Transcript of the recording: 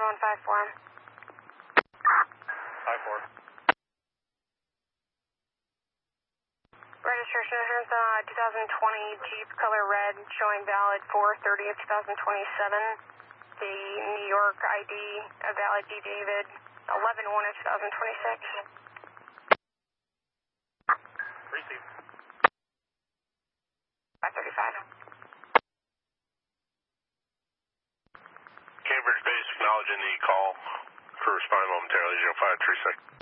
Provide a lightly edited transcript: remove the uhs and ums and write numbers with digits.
on 5-4. 5-4. Registration is 2020 Jeep color red, showing valid 4/30 of 2027. The New York ID, a valid D. David, 11/1 of 2026. Receive. 535. Cambridge base acknowledging the call for responding momentarily, 0536.